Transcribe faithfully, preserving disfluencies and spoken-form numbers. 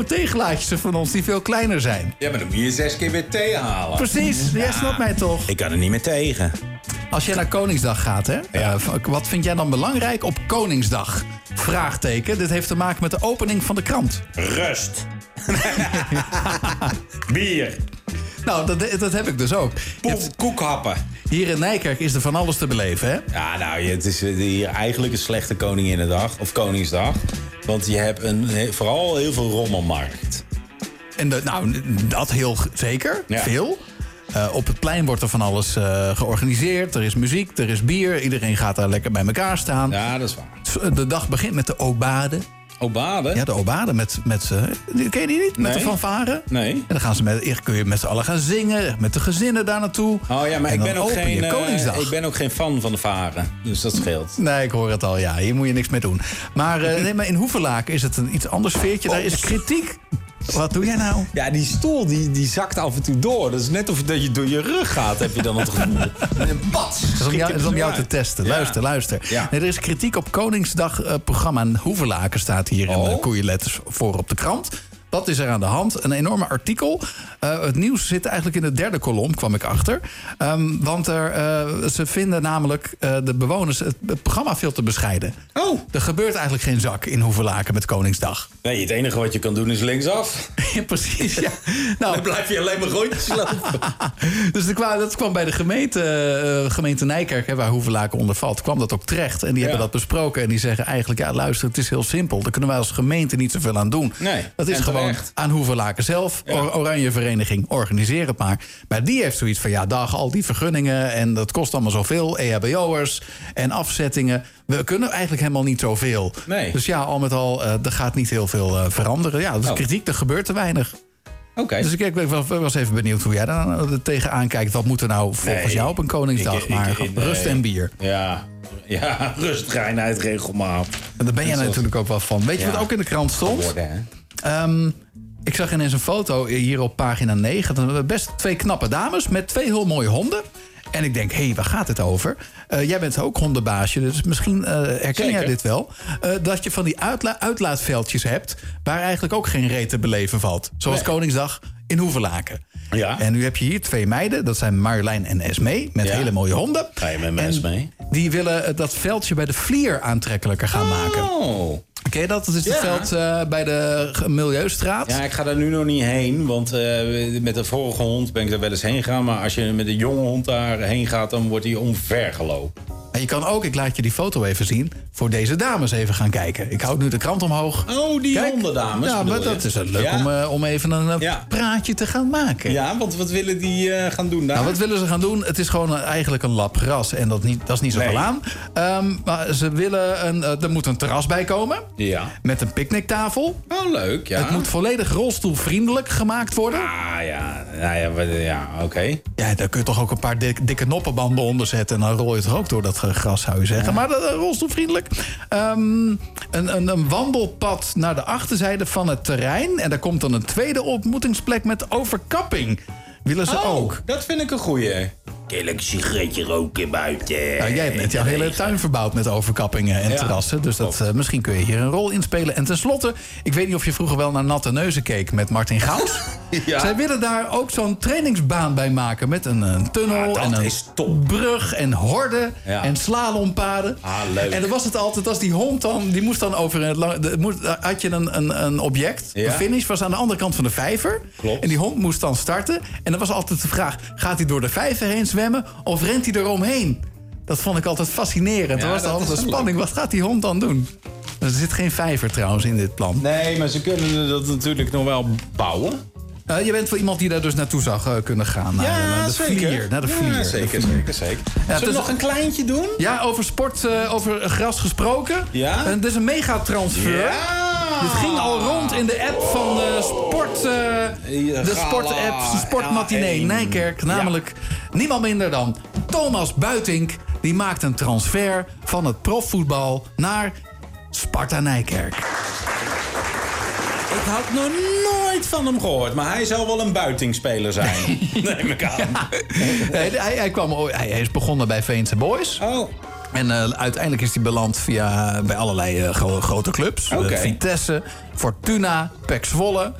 theeglaasjes van ons die veel kleiner zijn. Ja, maar dan moet je zes keer weer thee halen. Precies, jij ja. snapt mij toch? Ik kan er niet meer tegen. Als jij naar Koningsdag gaat, hè? Ja. Uh, wat vind jij dan belangrijk op Koningsdag? Vraagteken. Dit heeft te maken met de opening van de krant. Rust. Bier. Nou, dat, dat heb ik dus ook. Poef, koekhappen. Hier in Nijkerk is er van alles te beleven, hè? Ja, nou, het is hier eigenlijk een slechte Koninginnedag. Of Koningsdag. Want je hebt een, vooral heel veel rommelmarkt. En de, nou, dat heel zeker. Ja. Veel. Uh, op het plein wordt er van alles uh, georganiseerd. Er is muziek, er is bier. Iedereen gaat daar lekker bij elkaar staan. Ja, dat is waar. De dag begint met de obade. Obade? Ja, de obade met, met ze. Ken je die niet? Met nee. de fanfare? Nee. En dan gaan ze met, kun je met z'n allen gaan zingen. Met de gezinnen daar naartoe. Oh ja, maar ik ben, ook geen, uh, ik ben ook geen fan van de varen. Dus dat scheelt. Nee, ik hoor het al. Ja, hier moet je niks mee doen. Maar, uh, nee, maar in Hoevelaken is het een iets anders sfeertje. Daar is kritiek. Wat doe jij nou? Ja, die stoel die, die zakt af en toe door. Dat is net of dat je door je rug gaat, heb je dan het gevoel. Een bats. Dat is om jou, is om jou te testen. Ja. Luister, luister. Ja. Nee, er is kritiek op Koningsdag uh, programma. Hoevelaken staat hier oh. in uh, koeienletters voor op de krant. Wat is er aan de hand? Een enorme artikel. Uh, het nieuws zit eigenlijk in de derde kolom, kwam ik achter. Um, want er, uh, ze vinden namelijk uh, de bewoners het, het programma veel te bescheiden. Oh. Er gebeurt eigenlijk geen zak in Hoevelaken met Koningsdag. Nee, het enige wat je kan doen is linksaf. Ja, precies, ja. Nou, dan blijf je alleen maar rondjes lopen. Dus de, dat kwam bij de gemeente, uh, gemeente Nijkerk, hè, waar Hoevelaken onder valt, kwam dat ook terecht. En die ja. hebben dat besproken en die zeggen eigenlijk, ja, luister, het is heel simpel. Daar kunnen wij als gemeente niet zoveel aan doen. Nee, dat is gewoon echt aan Hoevelaken zelf. Ja. Oranje Vereniging, organiseer het maar. Maar die heeft zoiets van, ja, dag, al die vergunningen en dat kost allemaal zoveel. E H B O'ers en afzettingen. We kunnen eigenlijk helemaal niet zoveel. Nee. Dus ja, al met al, uh, er gaat niet heel veel uh, veranderen. Ja, dat is oh. kritiek, er gebeurt te weinig. Oké. Okay. Dus ik, ik was even benieuwd hoe jij daar tegenaan kijkt. Wat moet er nou volgens nee, jou op een Koningsdag? Ik, ik, maar ik, nee. rust en bier. Ja, ja, rust, reinheid, regelmaat. En daar ben jij natuurlijk ook wel van. Weet je ja. wat ook in de krant stond? Worden, um, ik zag ineens een foto hier op pagina negen. Best twee knappe dames met twee heel mooie honden. En ik denk, hé, hey, waar gaat het over? Uh, jij bent ook hondenbaasje, dus misschien uh, herken Zeker. jij dit wel. Uh, dat je van die uitla- uitlaatveldjes hebt waar eigenlijk ook geen reet te beleven valt. Zoals nee. Koningsdag in Hoevelaken. Ja. En nu heb je hier twee meiden, dat zijn Marjolein en Esmee, met ja. hele mooie honden. Ga je met Esmee? Die willen dat veldje bij de Vlier aantrekkelijker gaan oh. maken. Ken je dat? Dat is het ja. veld uh, bij de Milieustraat. Ja, ik ga daar nu nog niet heen. Want uh, met de vorige hond ben ik er wel eens heen gegaan. Maar als je met een jonge hond daarheen gaat, dan wordt hij omvergelopen. En je kan ook, ik laat je die foto even zien, voor deze dames even gaan kijken. Ik houd nu de krant omhoog. Oh, die Kijk. hondendames. Ja, maar dat is leuk ja. om, uh, om even een uh, ja. praatje te gaan maken. Ja, want wat willen die uh, gaan doen daar? Nou, wat willen ze gaan doen? Het is gewoon uh, eigenlijk een lap gras. En dat, niet, dat is niet zoveel nee. aan. Um, maar ze willen een, uh, er moet een terras bij komen. Ja. Met een picknicktafel. Oh, leuk, ja. Het moet volledig rolstoelvriendelijk gemaakt worden. Ah, ja. Nou ja, ja oké. Okay. Ja, daar kun je toch ook een paar dik, dikke noppenbanden onder zetten. En dan rol je het er ook door dat gras, zou je zeggen. Ja. Maar uh, rolstoelvriendelijk. Um, een, een, een wandelpad naar de achterzijde van het terrein. En daar komt dan een tweede ontmoetingsplek met overkapping. Willen ze oh, ook. Dat vind ik een goeie. Heerlijk een sigaretje roken buiten. Nou, jij hebt net jouw hele tuin verbouwd met overkappingen en ja. terrassen. Dus dat, uh, misschien kun je hier een rol in spelen. En tenslotte, ik weet niet of je vroeger wel naar Natte Neuzen keek met Martin Gauws. Ja. Zij willen daar ook zo'n trainingsbaan bij maken. Met een, een tunnel ah, en een brug en horden ja. en slalompaden. Ah, leuk. En dan was het altijd, als die hond dan, die moest dan over het lang, de, moest, had je een, een, een object, ja. een finish, was aan de andere kant van de vijver. Klopt. En die hond moest dan starten. En dan was altijd de vraag, gaat hij door de vijver heen zwemmen of rent hij eromheen? Dat vond ik altijd fascinerend. Ja, er was altijd een spanning. Wat gaat die hond dan doen? Er zit geen vijver trouwens in dit plan. Nee, maar ze kunnen dat natuurlijk nog wel bouwen. Uh, je bent wel iemand die daar dus naartoe zou uh, kunnen gaan. Naar, ja, naar de zeker. Vlier. Naar de Vlier. Ja, zeker, zeker, zeker. Ja, Zullen we nog een kleintje doen? Ja, over sport, uh, over gras gesproken. Ja? Uh, dit is een megatransfer. Ja! Dit ging al rond in de app van de sport... Uh, de sport-app, de Sportmatinee ja, Nijkerk. Namelijk ja. niemand minder dan Thomas Buitink. Die maakt een transfer van het profvoetbal naar Sparta Nijkerk. Ik had nog nooit van hem gehoord, maar hij zou wel een buitingspeler zijn. Neem ik aan. Ja. hij, hij, kwam, hij is begonnen bij Veense Boys. Oh. En uh, uiteindelijk is hij beland via, bij allerlei uh, gro- grote clubs. Okay. Uh, Vitesse, Fortuna, P E C Zwolle.